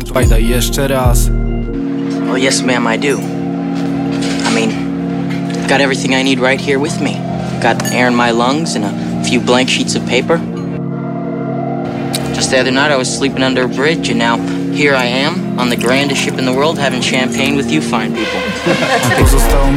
Wajda jeszcze raz. Well, yes, ma'am, I do. I mean, I've got everything I need right here with me. Got air in my lungs and a few blank sheets of paper. Just the other night I was sleeping under a bridge, and now here I am on the grandest ship in the world having champagne with you fine people. Pozostało